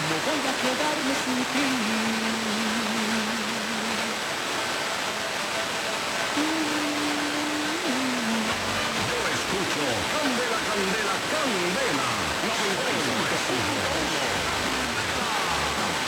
¿Cómo voy a quedarme sin ti? Yo escucho Candela, Candela, Candela. 95.5.